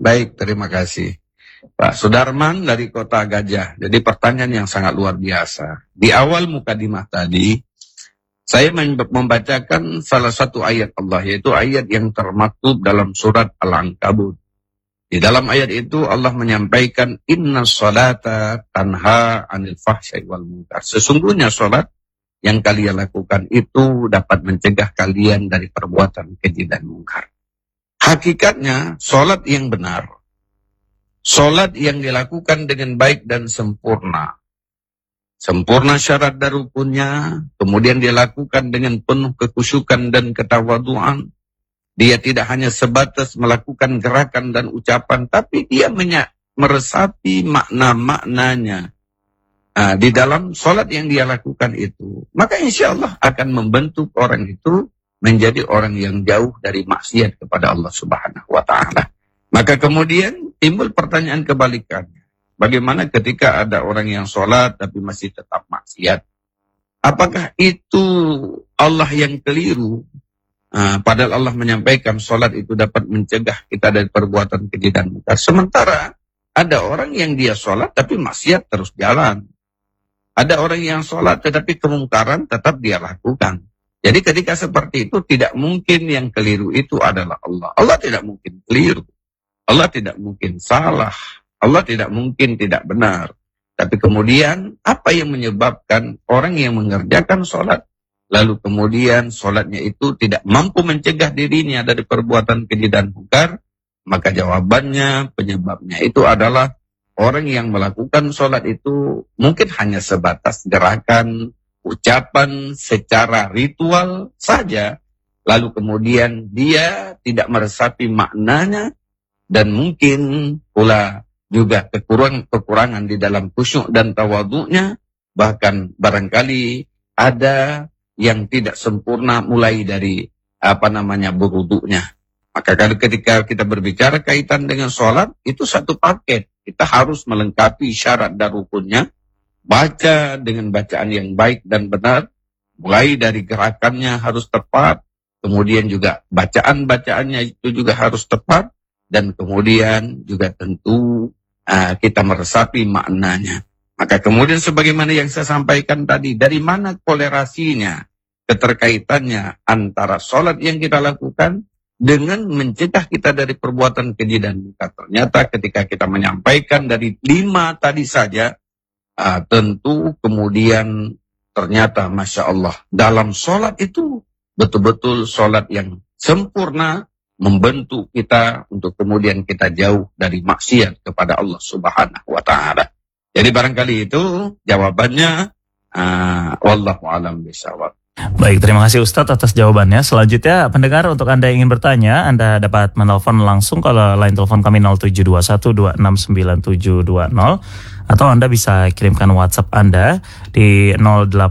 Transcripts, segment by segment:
Baik, terima kasih. Pak Sudarman dari Kota Gajah. Jadi pertanyaan yang sangat luar biasa. Di awal mukadimah tadi, saya membacakan salah satu ayat Allah, yaitu ayat yang termaktub dalam surat Al-Ankabut. Di dalam ayat itu Allah menyampaikan, Inna sholata tanha anil fahsyai wal munkar. Sesungguhnya sholat yang kalian lakukan itu dapat mencegah kalian dari perbuatan keji dan mungkar. Hakikatnya, sholat yang benar, sholat yang dilakukan dengan baik dan sempurna. Sempurna syarat dan rukunnya, kemudian dilakukan dengan penuh kekhusyukan dan ketawaduan. Dia tidak hanya sebatas melakukan gerakan dan ucapan, tapi dia meresapi makna-maknanya di dalam sholat yang dia lakukan itu. Maka insya Allah akan membentuk orang itu menjadi orang yang jauh dari maksiat kepada Allah Subhanahu wa Ta'ala. Maka kemudian timbul pertanyaan kebalikannya. Bagaimana ketika ada orang yang sholat tapi masih tetap maksiat? Apakah itu Allah yang keliru? Padahal Allah menyampaikan sholat itu dapat mencegah kita dari perbuatan keji dan munkar. Sementara ada orang yang dia sholat tapi maksiat terus jalan. Ada orang yang sholat tetapi kemungkaran tetap dia lakukan. Jadi ketika seperti itu tidak mungkin yang keliru itu adalah Allah. Allah tidak mungkin keliru. Allah tidak mungkin salah. Allah tidak mungkin tidak benar. Tapi kemudian apa yang menyebabkan orang yang mengerjakan sholat, lalu kemudian sholatnya itu tidak mampu mencegah dirinya dari perbuatan keji dan munkar? Maka jawabannya, penyebabnya itu adalah orang yang melakukan sholat itu mungkin hanya sebatas gerakan, ucapan secara ritual saja. Lalu kemudian dia tidak meresapi maknanya dan mungkin pula juga kekurangan di dalam khusyuk dan tawadhu'nya. Bahkan barangkali ada yang tidak sempurna mulai dari berwudu'nya. Maka ketika kita berbicara kaitan dengan sholat, itu satu paket. Kita harus melengkapi syarat dan rukunnya, baca dengan bacaan yang baik dan benar, mulai dari gerakannya harus tepat, kemudian juga bacaan-bacaannya itu juga harus tepat, dan kemudian juga tentu kita meresapi maknanya. Maka kemudian sebagaimana yang saya sampaikan tadi, dari mana kolerasinya, keterkaitannya antara sholat yang kita lakukan dengan mencegah kita dari perbuatan keji dan munkar. Ternyata ketika kita menyampaikan dari 5 tadi saja, tentu kemudian ternyata Masya Allah, dalam sholat itu betul-betul sholat yang sempurna, membentuk kita untuk kemudian kita jauh dari maksiat kepada Allah Subhanahu wa Ta'ala. Jadi barangkali itu jawabannya, wallahu a'lam bishawab. Baik, terima kasih Ustadz atas jawabannya. Selanjutnya, pendengar, untuk Anda yang ingin bertanya, Anda dapat menelpon langsung kalau line telepon kami 0721269720, atau Anda bisa kirimkan WhatsApp Anda di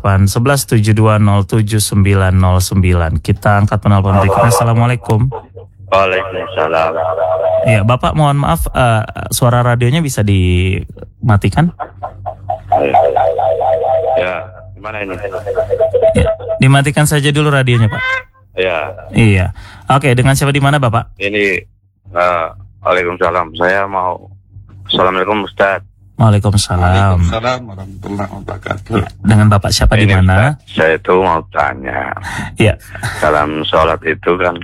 0811720799. Kita angkat penelpon berikutnya. Assalamualaikum. Waalaikumsalam. Ya, Bapak mohon maaf, suara radionya bisa dimatikan? Ya, gimana ini? Ya, dimatikan saja dulu radionya, Pak. Ya. Iya. Oke, dengan siapa di mana, Bapak? Ini, waalaikumsalam. Saya mau, assalamualaikum Ustaz. Waalaikumsalam. Waalaikumsalam warahmatullahi wabarakatuh. Ya, dengan Bapak siapa di mana? Ustaz, saya itu mau tanya. Iya. Dalam sholat itu kan,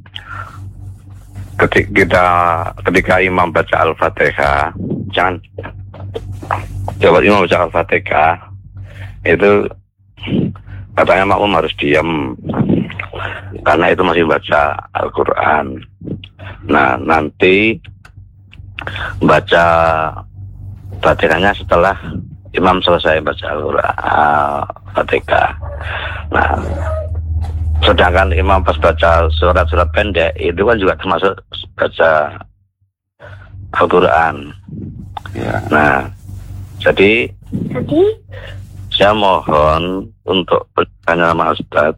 ketika imam baca Al-Fatihah, jangan coba imam baca Al-Fatihah itu katanya makmum harus diam karena itu masih baca Al-Quran. Nah, nanti baca Fatihahnya setelah imam selesai baca Al-Fatihah. Nah, sedangkan imam pas baca surat-surat pendek itu kan juga termasuk baca Al-Quran. Ya. Nah, jadi saya mohon untuk bertanya sama Ustaz.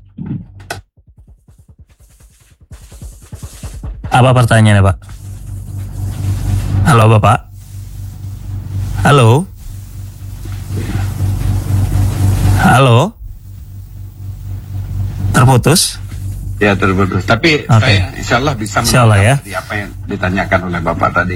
Apa pertanyaannya, Pak? Halo, Bapak. Halo. Halo. Terputus? Ya, terputus. Tapi Okay. saya insya Allah bisa Insya Allah, ya. apa yang ditanyakan oleh Bapak tadi.